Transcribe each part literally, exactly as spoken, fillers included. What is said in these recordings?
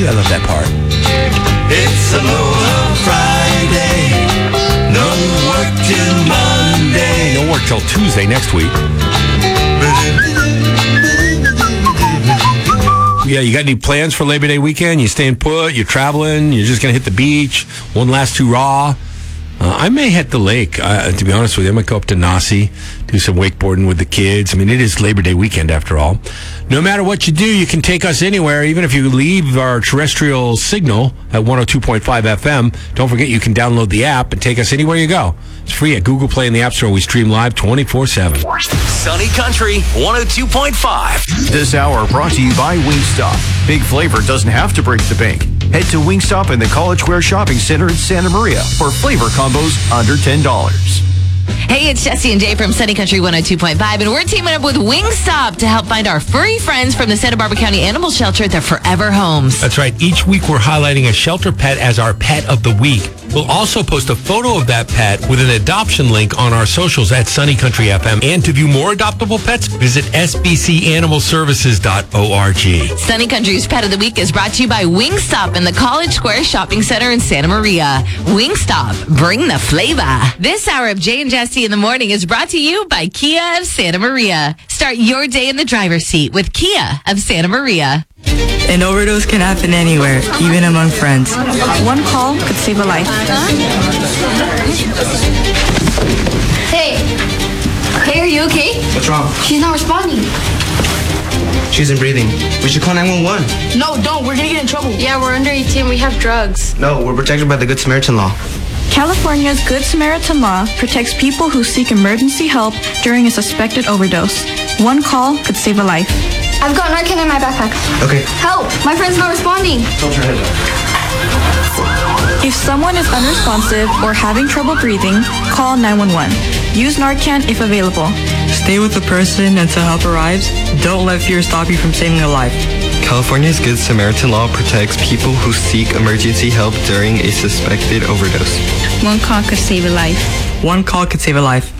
I love that part. It's Aloha Friday. No work till Monday. No work till Tuesday next week. Yeah, you got any plans for Labor Day weekend? You staying put? You traveling? You're just going to hit the beach? One last hurrah? Uh, I may hit the lake, uh, to be honest with you. I might go up to Nasi, do some wakeboarding with the kids. I mean, it is Labor Day weekend after all. No matter what you do, you can take us anywhere, even if you leave our terrestrial signal at one oh two point five F M. Don't forget you can download the app and take us anywhere you go. It's free at Google Play and the App Store. We stream live twenty-four seven. Sunny Country one oh two point five. This hour brought to you by Wingstop. Big flavor doesn't have to break the bank. Head to Wingstop in the College Square Shopping Center in Santa Maria for flavor combos under ten dollars. Hey, it's Jesse and Jay from Sunny Country one oh two point five, and we're teaming up with Wingstop to help find our furry friends from the Santa Barbara County Animal Shelter their forever homes. That's right. Each week we're highlighting a shelter pet as our pet of the week. We'll also post a photo of that pet with an adoption link on our socials at Sunny Country F M. And to view more adoptable pets, visit S B C animal services dot org. Sunny Country's Pet of the Week is brought to you by Wingstop in the College Square Shopping Center in Santa Maria. Wingstop, bring the flavor. This hour of Jay and Jesse in the Morning is brought to you by Kia of Santa Maria. Start your day in the driver's seat with Kia of Santa Maria. An overdose can happen anywhere, even among friends. One call could save a life. Hey. Hey, are you okay? What's wrong? She's not responding. She isn't breathing. We should call nine one one. No, don't. We're going to get in trouble. Yeah, we're under eighteen. We have drugs. No, we're protected by the Good Samaritan law. California's Good Samaritan law protects people who seek emergency help during a suspected overdose. One call could save a life. I've got Narcan in my backpack. Okay. Help! My friend's not responding. Tilt your head up. If someone is unresponsive or having trouble breathing, call nine one one. Use Narcan if available. Stay with the person until help arrives. Don't let fear stop you from saving a life. California's Good Samaritan law protects people who seek emergency help during a suspected overdose. One call could save a life. One call could save a life.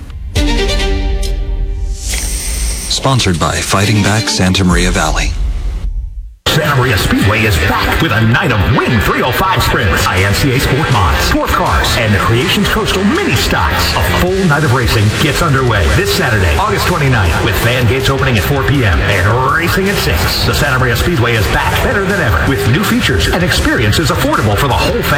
Sponsored by Fighting Back Santa Maria Valley. Santa Maria Speedway is back with a night of Wing three oh five sprints, I N C A Sport Mods, Dwarf Cars, and the Creations Coastal Mini Stocks. A full night of racing gets underway this Saturday, August twenty-ninth, with fan gates opening at four p.m. and racing at six. The Santa Maria Speedway is back better than ever with new features and experiences affordable for the whole family.